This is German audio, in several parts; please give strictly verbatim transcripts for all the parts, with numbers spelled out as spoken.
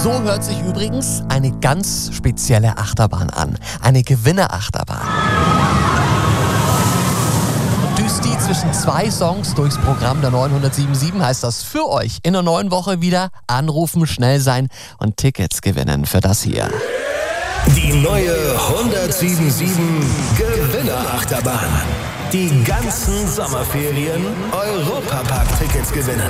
So hört sich übrigens eine ganz spezielle Achterbahn an. Eine Gewinnerachterbahn. Düst die zwischen zwei Songs durchs Programm der neunhundertsiebenundsiebzig, heißt das für euch in der neuen Woche wieder anrufen, schnell sein und Tickets gewinnen für das hier. Die neue hundertsiebenundsiebzig Gewinnerachterbahn. Die ganzen Sommerferien Europapark-Tickets gewinnen.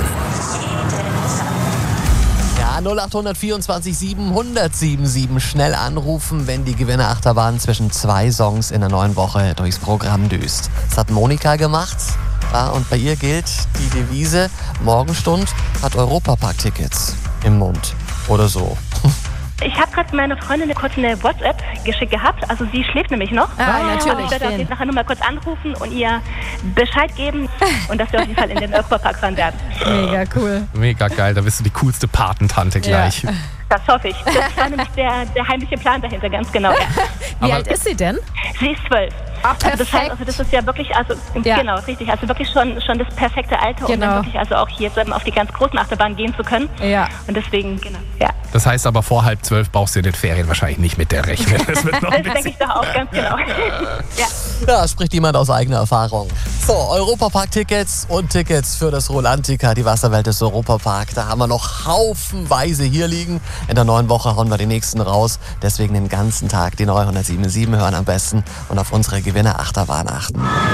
Ja, null acht vierundzwanzig sieben hundertsiebenundsiebzig. Schnell anrufen, wenn die Gewinnerachterbahn zwischen zwei Songs in der neuen Woche durchs Programm düst. Das hat Monika gemacht. Ja, und bei ihr gilt die Devise, Morgenstund hat Europapark-Tickets im Mund. Oder so. Ich habe gerade meiner Freundin eine kurze eine WhatsApp geschickt gehabt. Also sie schläft nämlich noch. Ah, natürlich. Ich werde auf jeden Fall nachher nur mal kurz anrufen und ihr Bescheid geben und dass wir auf jeden Fall in den Europapark fahren werden. Mega cool. Mega geil, da bist du die coolste Patentante gleich. Ja. Das hoffe ich. Das war nämlich der, der heimliche Plan dahinter, ganz genau. Ja. Wie alt ist sie denn? Sie ist zwölf. Ach, Also das heißt, also das ist ja wirklich, also Ja. genau, richtig, also wirklich schon, schon das perfekte Alter, um Genau. dann wirklich also auch hier jetzt auf die ganz großen Achterbahnen gehen zu können. Ja. Und deswegen, genau, ja. Das heißt aber, vor halb zwölf brauchst du in den Ferien wahrscheinlich nicht mit der rechnen. Das wird noch ein Das denke bisschen. ich doch auch, ganz genau. Ja. Ja, spricht jemand aus eigener Erfahrung. So, Europapark-Tickets und Tickets für das Rolantica, die Wasserwelt des Europapark. Da haben wir noch haufenweise hier liegen. In der neuen Woche hauen wir die nächsten raus. Deswegen den ganzen Tag die neue hundertsiebenundsiebzig hören am besten und auf unsere Gewinnerachterbahn achten.